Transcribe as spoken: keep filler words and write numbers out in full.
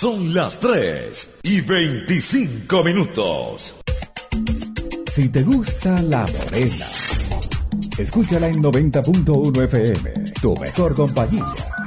Son las tres y veinticinco minutos. Si te gusta La Morena, escúchala en noventa punto uno F M, tu mejor compañía.